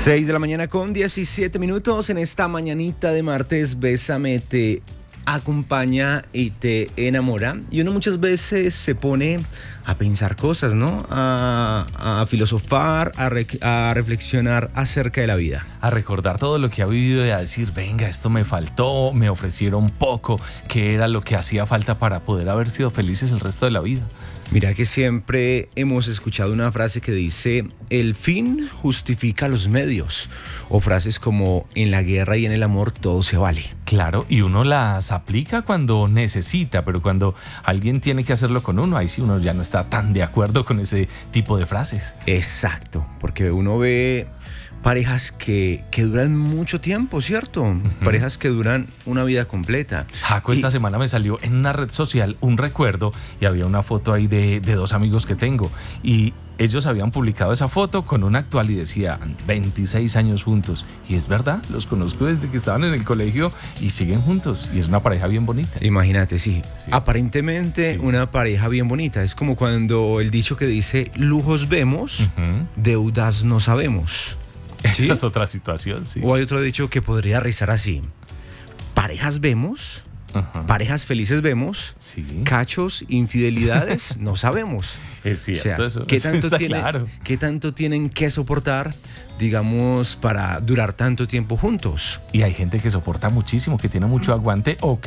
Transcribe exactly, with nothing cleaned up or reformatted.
seis de la mañana con diecisiete minutos en esta mañanita de martes. Bésame te acompaña y te enamora. Y uno muchas veces se pone a pensar cosas, ¿no? A, a filosofar, a, re, a reflexionar acerca de la vida. A recordar todo lo que ha vivido y a decir, venga, esto me faltó, me ofrecieron poco, que era lo que hacía falta para poder haber sido felices el resto de la vida. Mira que siempre hemos escuchado una frase que dice, el fin justifica los medios. O frases como, en la guerra y en el amor todo se vale. Claro, y uno las aplica cuando necesita, pero cuando alguien tiene que hacerlo con uno, ahí sí uno ya no está tan de acuerdo con ese tipo de frases. Exacto, porque uno ve parejas que, que duran mucho tiempo, ¿cierto? Uh-huh. Parejas que duran una vida completa. Jaco, esta y... semana me salió en una red social un recuerdo y había una foto ahí de, de dos amigos que tengo y ellos habían publicado esa foto con una actual y decía veintiséis años juntos. Y es verdad, los conozco desde que estaban en el colegio y siguen juntos. Y es una pareja bien bonita. Imagínate, sí. sí. Aparentemente sí. Una pareja bien bonita. Es como cuando el dicho que dice, lujos vemos, uh-huh. deudas no sabemos. ¿Sí? Esa es otra situación, sí. O hay otro dicho que podría rizar así. Parejas vemos, uh-huh. parejas felices vemos, sí. cachos, infidelidades, no sabemos. Es cierto, o sea, eso, ¿qué eso tanto está tiene, claro. ¿Qué tanto tienen que soportar, digamos, para durar tanto tiempo juntos? Y hay gente que soporta muchísimo, que tiene mucho aguante o que